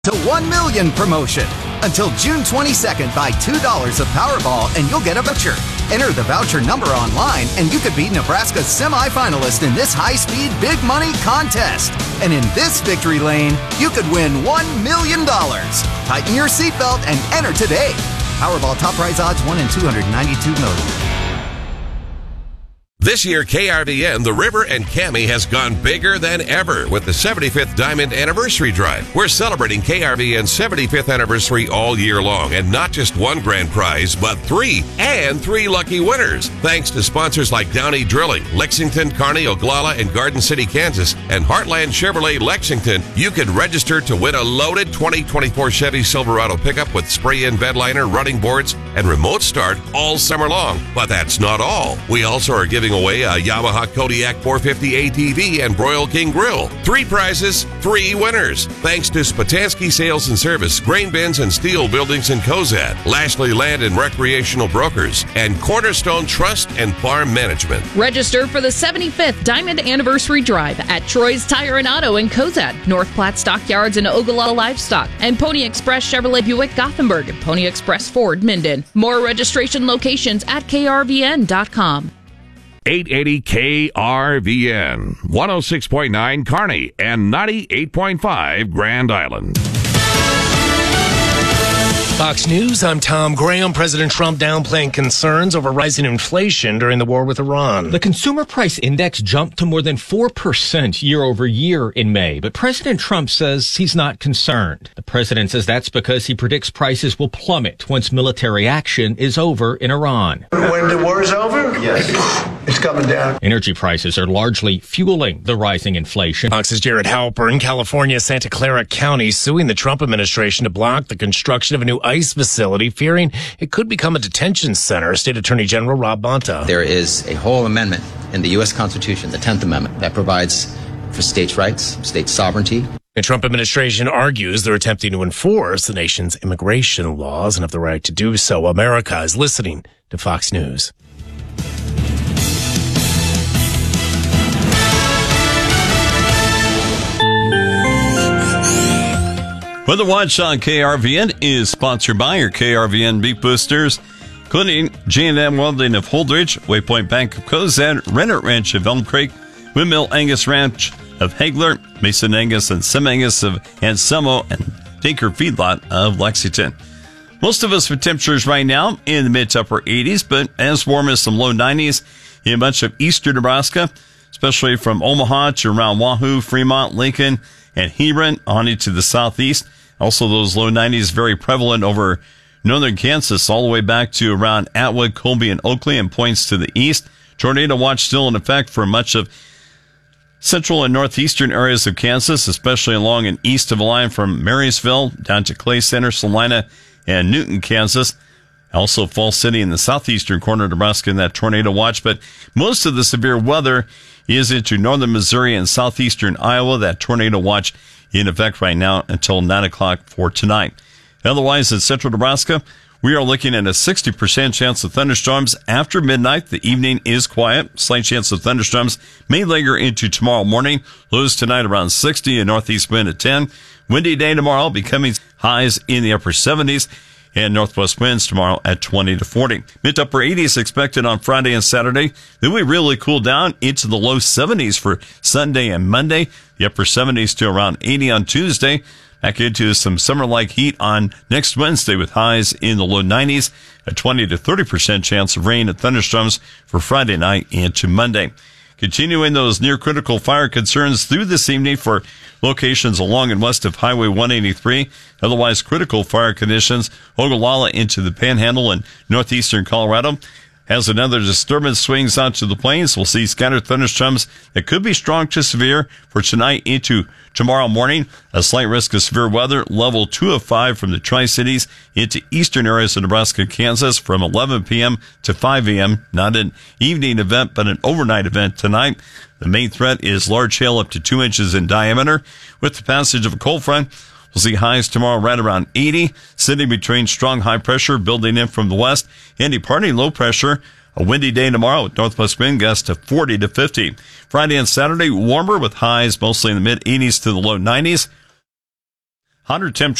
to 1 million promotion. Until June 22nd, buy $2 of Powerball and you'll get a voucher. Enter the voucher number online and you could be Nebraska's semifinalist in this high-speed big money contest. And in this victory lane, you could win $1 million. Tighten your seatbelt and enter today. Powerball top prize odds 1 in 292 million. This year, KRVN, The River, and Cami has gone bigger than ever with the 75th Diamond Anniversary Drive. We're celebrating KRVN's 75th anniversary all year long, and not just one grand prize, but 3 lucky winners. Thanks to sponsors like Downey Drilling, Lexington, Kearney, Oglala, and Garden City, Kansas, and Heartland Chevrolet Lexington, you can register to win a loaded 2024 Chevy Silverado pickup with spray-in bed liner, running boards, and remote start all summer long. But that's not all. We also are giving away a Yamaha Kodiak 450 ATV and Broil King Grill. 3 prizes, 3 winners. Thanks to Spatansky Sales and Service, Grain Bins and Steel Buildings in Cozad, Lashley Land and Recreational Brokers, and Cornerstone Trust and Farm Management. Register for the 75th Diamond Anniversary Drive at Troy's Tire and Auto in Cozad, North Platte Stockyards and Ogallala Livestock, and Pony Express Chevrolet Buick Gothenburg and Pony Express Ford Minden. More registration locations at krvn.com. 880 KRVN, 106.9 Kearney, and 98.5 Grand Island. Fox News, I'm Tom Graham. President Trump downplaying concerns over rising inflation during the war with Iran. The consumer price index jumped to more than 4% year over year in May, but President Trump says he's not concerned. The president says that's because he predicts prices will plummet once military action is over in Iran. When the war is over? Yes. It's coming down. Energy prices are largely fueling the rising inflation. Fox's Jared Halpern, California, Santa Clara County, suing the Trump administration to block the construction of a new ICE facility, fearing it could become a detention center. State Attorney General Rob Bonta. There is a whole amendment in the U.S. Constitution, the 10th Amendment, that provides for states' rights, state sovereignty. The Trump administration argues they're attempting to enforce the nation's immigration laws and have the right to do so. America is listening to Fox News. Weather Watch on KRVN is sponsored by your KRVN Beef Boosters, including J&M Welding of Holdridge, Waypoint Bank of Cozad, Rennet Ranch of Elm Creek, Windmill Angus Ranch of Hagler, Mason Angus and Sim Angus of Anselmo, and Tinker Feedlot of Lexington. Most of us with temperatures right now in the mid to upper 80s, but as warm as some low 90s in much of eastern Nebraska, especially from Omaha to around Wahoo, Fremont, Lincoln, and Hebron on into the southeast. Also, those low 90s very prevalent over northern Kansas all the way back to around Atwood, Colby, and Oakley, and points to the east. Tornado watch still in effect for much of central and northeastern areas of Kansas, especially along and east of the line from Marysville down to Clay Center, Salina, and Newton, Kansas. Also, Falls City in the southeastern corner of Nebraska in that tornado watch. But most of the severe weather is into northern Missouri and southeastern Iowa. That tornado watch in effect right now until 9 o'clock for tonight. Otherwise, in central Nebraska, we are looking at a 60% chance of thunderstorms after midnight. The evening is quiet. Slight chance of thunderstorms may linger into tomorrow morning. Lows tonight around 60 and northeast wind at 10. Windy day tomorrow, becoming highs in the upper 70s. And northwest winds tomorrow at 20 to 40. Mid to upper 80s expected on Friday and Saturday. Then we really cool down into the low 70s for Sunday and Monday. The upper 70s to around 80 on Tuesday. Back into some summer-like heat on next Wednesday with highs in the low 90s. A 20 to 30% chance of rain and thunderstorms for Friday night into Monday. Continuing those near-critical fire concerns through this evening for locations along and west of Highway 183. Otherwise, critical fire conditions, Ogallala into the Panhandle and northeastern Colorado. As another disturbance swings out to the plains, we'll see scattered thunderstorms that could be strong to severe for tonight into tomorrow morning. A slight risk of severe weather, level 2 of 5 from the Tri-Cities into eastern areas of Nebraska, Kansas from 11 p.m. to 5 a.m. Not an evening event, but an overnight event tonight. The main threat is large hail up to 2 inches in diameter. With the passage of a cold front, we'll see highs tomorrow right around 80, sitting between strong high pressure building in from the west and departing low pressure. A windy day tomorrow with northwest wind gusts to 40 to 50. Friday and Saturday, warmer with highs mostly in the mid-80s to the low 90s. Hotter temperatures